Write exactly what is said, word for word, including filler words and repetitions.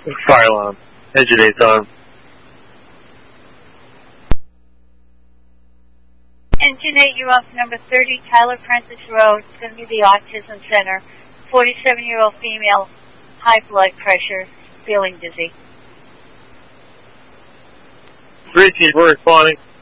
Fire alarm. Engine eight's on. Engine eight, you're off number thirty, Tyler Prentice Road. It's going to be the Autism Center. forty-seven-year-old female, high blood pressure, feeling dizzy. three eighteen, we're responding.